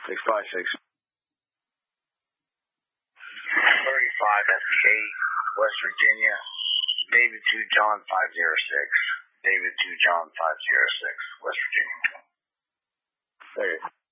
656. 35 FK, West Virginia, David 2 John 506. David 2 John 506, West Virginia. Okay.